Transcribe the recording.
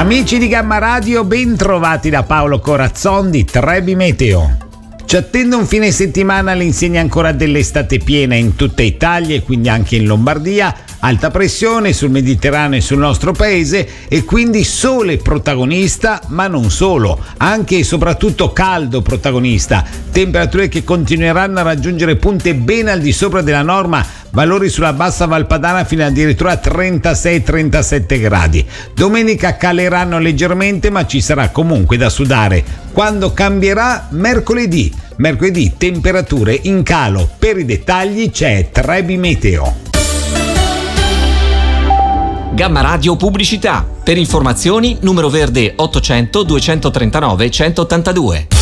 Amici di Gamma Radio, ben trovati da Paolo Corazzon di Trebi Meteo. Ci attende un fine settimana all'insegna ancora dell'estate piena in tutta Italia e quindi anche in Lombardia, alta pressione sul Mediterraneo e sul nostro paese e quindi sole protagonista, ma non solo, anche e soprattutto caldo protagonista, temperature che continueranno a raggiungere punte ben al di sopra della norma, valori sulla bassa Valpadana fino addirittura a 36-37 gradi. Domenica caleranno leggermente, ma ci sarà comunque da sudare. Quando cambierà? Mercoledì temperature in calo. Per i dettagli c'è Trebi Meteo. Gamma Radio Pubblicità. Per informazioni numero verde 800 239 182.